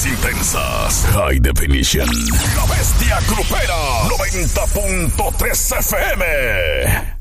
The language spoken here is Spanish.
intensas. High Definition. La Bestia Grupera. 90.3 FM.